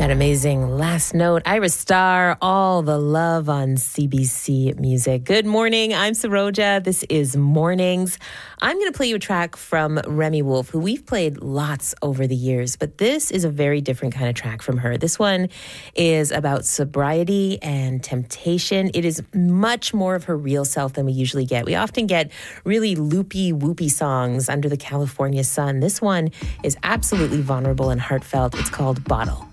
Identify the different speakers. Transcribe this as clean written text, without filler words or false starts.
Speaker 1: That amazing last note, Iris Star, All the Love on CBC Music. Good morning, I'm Saroja. This is Mornings. I'm going to play you a track from Remi Wolf, who we've played lots over the years, but this is a very different kind of track from her. This one is about sobriety and temptation. It is much more of her real self than we usually get. We often get really loopy, whoopy songs under the California sun. This one is absolutely vulnerable and heartfelt. It's called Bottle.